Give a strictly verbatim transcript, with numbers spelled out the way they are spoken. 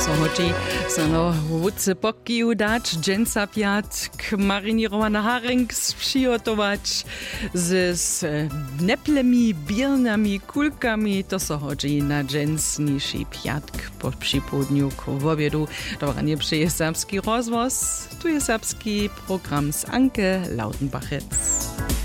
so hodzi sa no wódce pokki udać, dżęsa piat, k marinirowana haring przygotować z, z neplemi, biernami, kulkami, to so hodzi na dżęsniejszy piatk po przypołudniu k obiedu. Dobra, nie przyje serbski rozwoz, tu jest serbski program z Anke Lautenbachec.